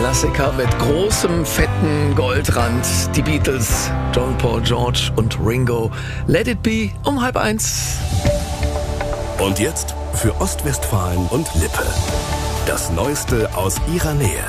Klassiker mit großem, fetten Goldrand. Die Beatles, John, Paul, George und Ringo. Let It Be um 12:30. Und jetzt für Ostwestfalen und Lippe. Das Neueste aus ihrer Nähe.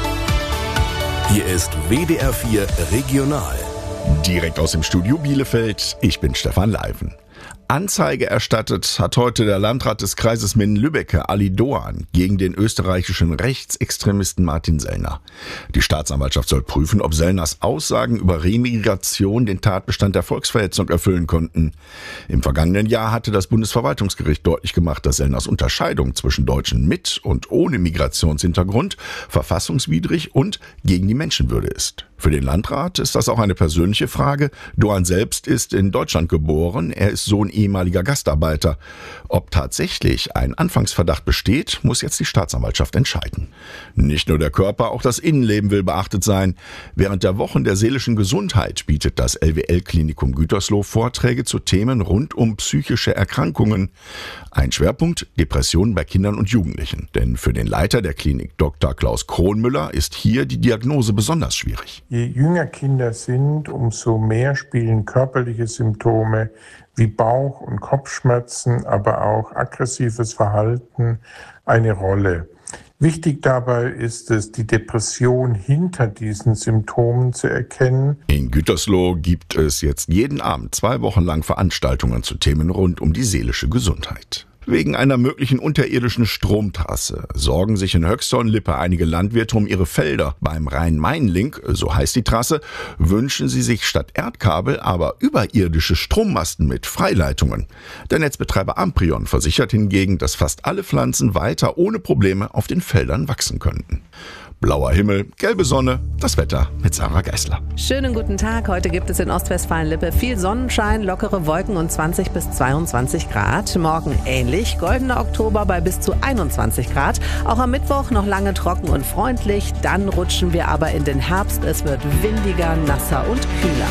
Hier ist WDR 4 Regional. Direkt aus dem Studio Bielefeld, ich bin Stefan Leiven. Anzeige erstattet hat heute der Landrat des Kreises Minden-Lübbecke, Ali Doan, gegen den österreichischen Rechtsextremisten Martin Sellner. Die Staatsanwaltschaft soll prüfen, ob Sellners Aussagen über Remigration den Tatbestand der Volksverhetzung erfüllen konnten. Im vergangenen Jahr hatte das Bundesverwaltungsgericht deutlich gemacht, dass Sellners Unterscheidung zwischen Deutschen mit und ohne Migrationshintergrund verfassungswidrig und gegen die Menschenwürde ist. Für den Landrat ist das auch eine persönliche Frage. Doan selbst ist in Deutschland geboren. Er ist Sohn ehemaliger Gastarbeiter. Ob tatsächlich ein Anfangsverdacht besteht, muss jetzt die Staatsanwaltschaft entscheiden. Nicht nur der Körper, auch das Innenleben will beachtet sein. Während der Wochen der seelischen Gesundheit bietet das LWL-Klinikum Gütersloh Vorträge zu Themen rund um psychische Erkrankungen. Ein Schwerpunkt: Depressionen bei Kindern und Jugendlichen. Denn für den Leiter der Klinik, Dr. Klaus Kronmüller, ist hier die Diagnose besonders schwierig. Je jünger Kinder sind, umso mehr spielen körperliche Symptome wie Bauch- und Kopfschmerzen, aber auch aggressives Verhalten eine Rolle. Wichtig dabei ist es, die Depression hinter diesen Symptomen zu erkennen. In Gütersloh gibt es jetzt jeden Abend 2 Wochen lang Veranstaltungen zu Themen rund um die seelische Gesundheit. Wegen einer möglichen unterirdischen Stromtrasse sorgen sich in Höxter-und-Lippe einige Landwirte um ihre Felder. Beim Rhein-Main-Link, so heißt die Trasse, wünschen sie sich statt Erdkabel aber überirdische Strommasten mit Freileitungen. Der Netzbetreiber Amprion versichert hingegen, dass fast alle Pflanzen weiter ohne Probleme auf den Feldern wachsen könnten. Blauer Himmel, gelbe Sonne, das Wetter mit Sarah Geisler. Schönen guten Tag. Heute gibt es in Ostwestfalen-Lippe viel Sonnenschein, lockere Wolken und 20 bis 22 Grad. Morgen ähnlich, goldener Oktober bei bis zu 21 Grad. Auch am Mittwoch noch lange trocken und freundlich. Dann rutschen wir aber in den Herbst. Es wird windiger, nasser und kühler.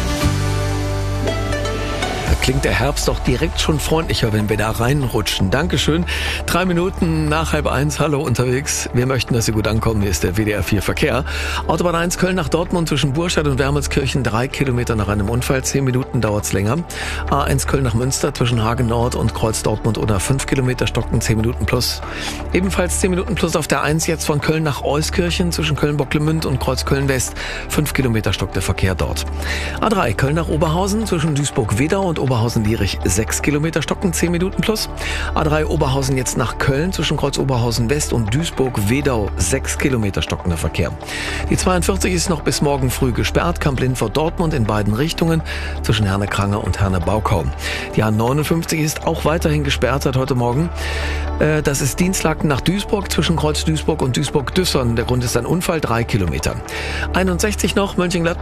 Klingt der Herbst doch direkt schon freundlicher, wenn wir da reinrutschen. Dankeschön. 3 Minuten nach 12:30. Hallo unterwegs. Wir möchten, dass Sie gut ankommen. Hier ist der WDR 4 Verkehr. Autobahn 1 Köln nach Dortmund zwischen Burscheid und Wermelskirchen 3 Kilometer nach einem Unfall. 10 Minuten dauert's länger. A1 Köln nach Münster zwischen Hagen Nord und Kreuz Dortmund oder 5 Kilometer stocken 10 Minuten plus. Ebenfalls 10 Minuten plus auf der 1 jetzt von Köln nach Euskirchen zwischen Köln-Bocklemünd und Kreuz Köln West. 5 Kilometer stockt der Verkehr dort. A3 Köln nach Oberhausen zwischen Duisburg-Wedau und Oberhausen-Lierich 6 Kilometer stocken 10 Minuten plus. A3 Oberhausen jetzt nach Köln zwischen Kreuz Oberhausen West und Duisburg-Wedau 6 Kilometer stockender Verkehr. Die 42 ist noch bis morgen früh gesperrt. Kamp-Lindfort-Dortmund in beiden Richtungen zwischen Herne-Krange und Herne-Baukau. Die A59 ist auch weiterhin gesperrt seit heute Morgen. Das ist Dienstlaken nach Duisburg zwischen Kreuz Duisburg und Duisburg-Düssern. Der Grund ist ein Unfall, 3 Kilometer. 61 noch, Mönchengladbach